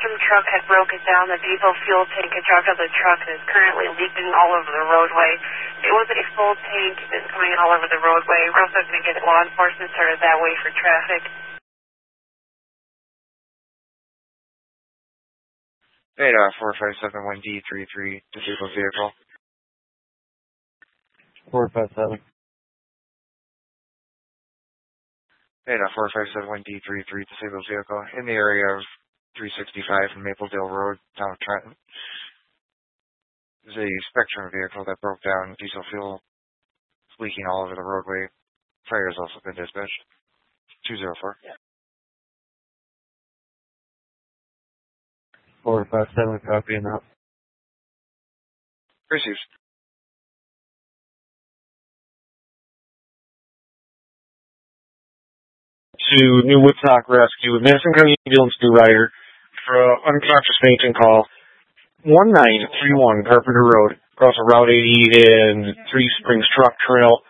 some truck had broken down the diesel fuel tank and out of the truck and is currently leaking all over the roadway. It wasn't a full tank. It's coming all over the roadway. We're also going to get law enforcement started that way for traffic. Hey, 4571D33, disabled vehicle. 457. Hey, 4571D33, disabled vehicle, in the area of 365 and Mapledale Road, town of Trenton. There's a Spectrum vehicle that broke down, diesel fuel leaking all over the roadway. Fire has also been dispatched. 204. 457, copy enough. Received. To New Woodstock Rescue, Madison County Ambulance New Rider for an unconscious fainting call. 1931 Carpenter Road, across a Route 80 and Three Springs Truck Trail.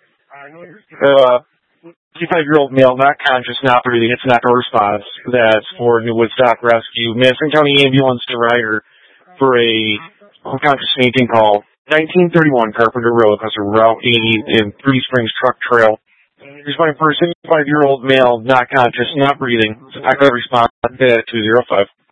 55-year-old male, not conscious, not breathing. It's not a response. That's for New Woodstock Rescue. Madison County Ambulance New Rider for a unconscious fainting call. 1931 Carpenter Road, across a Route 80 and Three Springs Truck Trail. Responding for a 75-year-old male, not conscious, not breathing. It's not going to respond at 205.